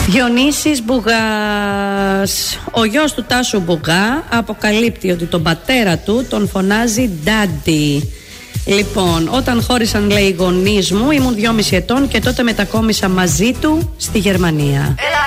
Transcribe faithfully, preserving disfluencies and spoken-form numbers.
Διονύσης Μπουγάς. Ο γιος του Τάσου Μπουγά αποκαλύπτει ότι τον πατέρα του τον φωνάζει Daddy. Λοιπόν, όταν χώρισαν, λέει, οι γονείς μου, ήμουν δυόμιση ετών και τότε μετακόμισα μαζί του στη Γερμανία. Έλα.